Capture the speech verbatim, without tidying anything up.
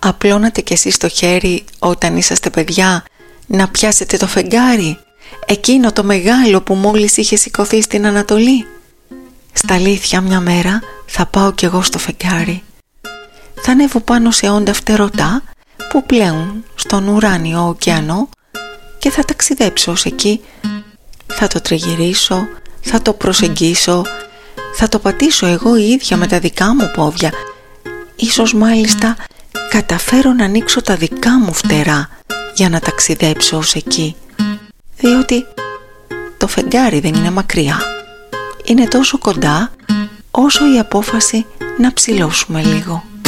Απλώνατε κι εσείς το χέρι όταν είσαστε παιδιά να πιάσετε το φεγγάρι, εκείνο το μεγάλο που μόλις είχε σηκωθεί στην Ανατολή? Στα αλήθεια μια μέρα θα πάω κι εγώ στο φεγγάρι. Θα ανέβω πάνω σε όντα φτερωτά που πλέουν στον ουράνιο ωκεανό και θα ταξιδέψω ως εκεί. Θα το τριγυρίσω, θα το προσεγγίσω, θα το πατήσω εγώ η ίδια με τα δικά μου πόδια. Ίσως μάλιστα καταφέρω να ανοίξω τα δικά μου φτερά για να ταξιδέψω ως εκεί, διότι το φεγγάρι δεν είναι μακριά. Είναι τόσο κοντά όσο η απόφαση να ψηλώσουμε λίγο.